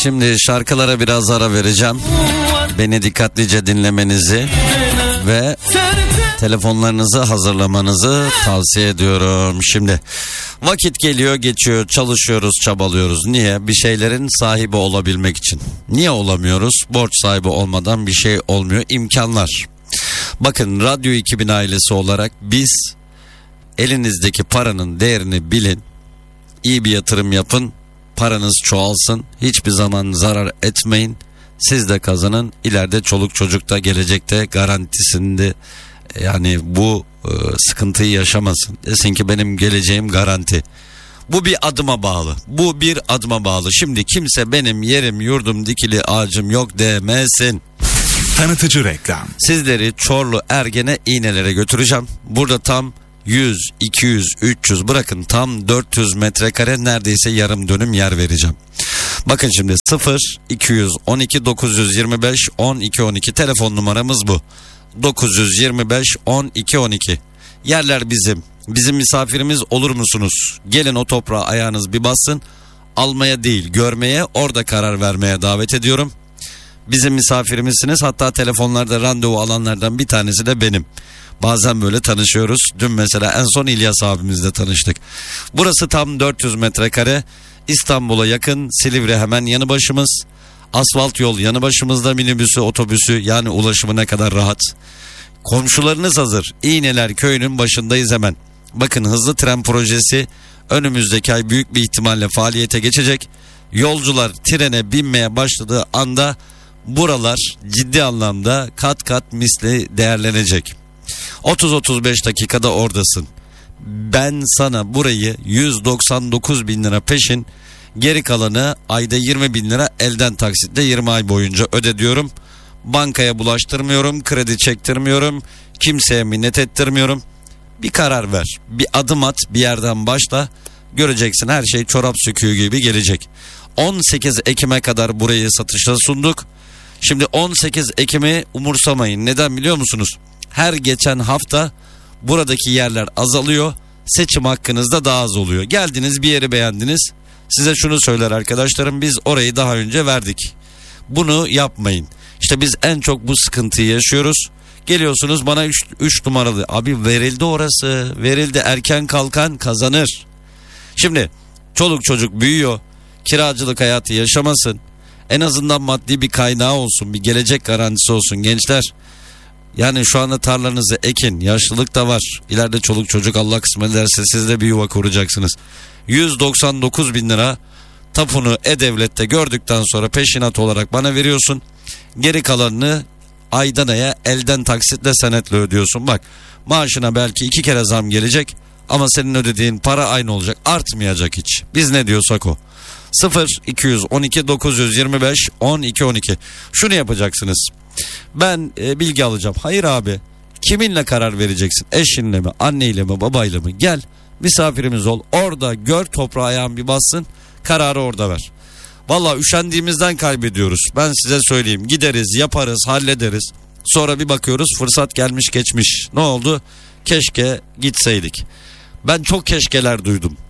Şimdi şarkılara biraz ara vereceğim. Beni dikkatlice dinlemenizi ve telefonlarınızı hazırlamanızı tavsiye ediyorum. Şimdi vakit geliyor geçiyor, çalışıyoruz, çabalıyoruz. Niye? Bir şeylerin sahibi olabilmek için. Niye olamıyoruz? Borç sahibi olmadan bir şey olmuyor. İmkanlar. Bakın, Radyo 2000 ailesi olarak biz elinizdeki paranın değerini bilin. İyi bir yatırım yapın. Paranız çoğalsın. Hiçbir zaman zarar etmeyin. Siz de kazanın. İleride çoluk çocuk da gelecekte garantisinde, yani bu sıkıntıyı yaşamasın. Desin ki benim geleceğim garanti. Bu bir adıma bağlı. Bu bir adıma bağlı. Şimdi kimse benim yerim yurdum dikili ağacım yok demesin. Tanıtıcı reklam. Sizleri Çorlu Ergen'e iğnelere götüreceğim. Burada tam 100, 200, 300 bırakın tam 400 metrekare neredeyse yarım dönüm yer vereceğim. Bakın şimdi 0 212 925 12 12 telefon numaramız bu. 925 12 12. Yerler bizim. Bizim misafirimiz olur musunuz? Gelin o toprağa ayağınız bir bassın. Almaya değil, görmeye, orada karar vermeye davet ediyorum. Bizim misafirimizsiniz. Hatta telefonlarda randevu alanlardan bir tanesi de benim. Bazen böyle tanışıyoruz. Dün mesela en son İlyas abimizle tanıştık. Burası tam 400 metrekare. İstanbul'a yakın, Silivri hemen yanı başımız. Asfalt yol yanı başımızda, minibüsü, otobüsü, yani ulaşımı ne kadar rahat. Komşularınız hazır. İğneler köyünün başındayız hemen. Bakın, hızlı tren projesi önümüzdeki ay büyük bir ihtimalle faaliyete geçecek. Yolcular trene binmeye başladığı anda buralar ciddi anlamda kat kat misli değerlenecek. 30-35 dakikada oradasın. Ben sana burayı 199 bin lira peşin, geri kalanı ayda 20 bin lira elden taksitle 20 ay boyunca öde diyorum. Bankaya bulaştırmıyorum, kredi çektirmiyorum, kimseye minnet ettirmiyorum. Bir karar ver, bir adım at, bir yerden başla, göreceksin her şey çorap söküğü gibi gelecek. 18 Ekim'e kadar burayı satışa sunduk. Şimdi 18 Ekim'i umursamayın. Neden biliyor musunuz? Her geçen hafta buradaki yerler azalıyor. Seçim hakkınız da daha az oluyor. Geldiniz, bir yeri beğendiniz. Size şunu söyler arkadaşlarım, biz orayı daha önce verdik. Bunu yapmayın. İşte biz en çok bu sıkıntıyı yaşıyoruz. Geliyorsunuz bana 3 numaralı. Abi verildi orası. Verildi, erken kalkan kazanır. Şimdi çoluk çocuk büyüyor. Kiracılık hayatı yaşamasın. En azından maddi bir kaynağı olsun. Bir gelecek garantisi olsun gençler. Yani şu anda tarlanızı ekin. Yaşlılık da var. İleride çoluk çocuk Allah kısmet ederse siz de bir yuva kuracaksınız. 199 bin lira tapunu E-Devlet'te gördükten sonra peşinat olarak bana veriyorsun. Geri kalanını aydan aya elden taksitle senetle ödüyorsun. Bak, maaşına belki 2 kere zam gelecek ama senin ödediğin para aynı olacak. Artmayacak hiç. Biz ne diyorsak o. 0 212 925 12 12. Şunu yapacaksınız. Ben bilgi alacağım. Hayır abi. Kiminle karar vereceksin? Eşinle mi? Anneyle mi? Babayla mı? Gel. Misafirimiz ol. Orada gör, toprağa ayağın bir bassın. Kararı orada ver. Vallahi üşendiğimizden kaybediyoruz. Ben size söyleyeyim. Gideriz, yaparız, hallederiz. Sonra bir bakıyoruz fırsat gelmiş geçmiş. Ne oldu? Keşke gitseydik. Ben çok keşkeler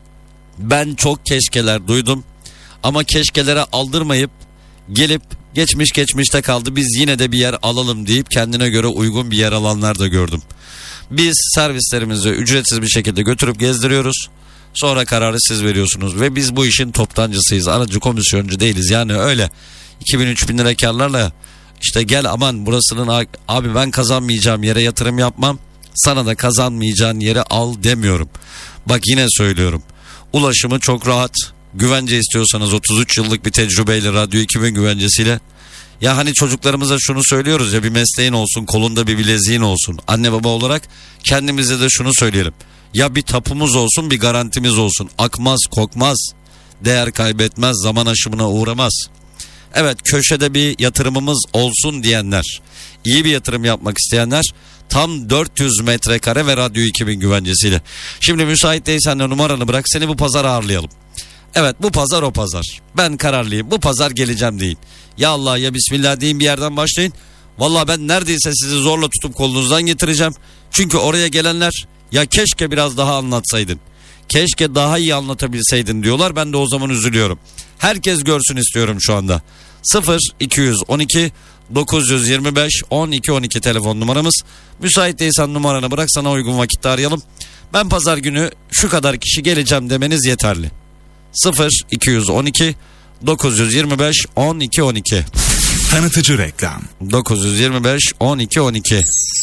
duydum. Ama keşkelere aldırmayıp gelip geçmişte kaldı, biz yine de bir yer alalım deyip kendine göre uygun bir yer alanlar da gördüm. Biz servislerimizi ücretsiz bir şekilde götürüp gezdiriyoruz. Sonra kararı siz veriyorsunuz ve biz bu işin toptancısıyız. Aracı komisyoncu değiliz. Yani öyle 2000-3000 lira karlarla işte gel aman burasının abi ben kazanmayacağım yere yatırım yapmam. Sana da kazanmayacağın yere al demiyorum. Bak yine söylüyorum. Ulaşımı çok rahat. Güvence istiyorsanız 33 yıllık bir tecrübeyle, Radyo 2000 güvencesiyle. Ya hani çocuklarımıza şunu söylüyoruz ya, bir mesleğin olsun, kolunda bir bileziğin olsun. Anne baba olarak kendimize de şunu söyleyelim. Ya bir tapumuz olsun, bir garantimiz olsun. Akmaz, kokmaz, değer kaybetmez, zaman aşımına uğramaz. Evet, köşede bir yatırımımız olsun diyenler, iyi bir yatırım yapmak isteyenler tam 400 metrekare ve Radyo 2000 güvencesiyle. Şimdi müsait değilsen de numaranı bırak, seni bu pazar ağırlayalım. Evet, bu pazar o pazar. Ben kararlıyım, bu pazar geleceğim deyin. Ya Allah ya Bismillah deyin, bir yerden başlayın. Vallahi ben neredeyse sizi zorla tutup kolunuzdan getireceğim. Çünkü oraya gelenler ya keşke biraz daha anlatsaydın. Keşke daha iyi anlatabilseydin diyorlar. Ben de o zaman üzülüyorum. Herkes görsün istiyorum şu anda. 0212 925 12 12 telefon numaramız. Müsait değilsen numaranı bırak, sana uygun vakitte arayalım. Ben pazar günü şu kadar kişi geleceğim demeniz yeterli. 0212 925 12 12. Tanıtıcı reklam. 925 12 12.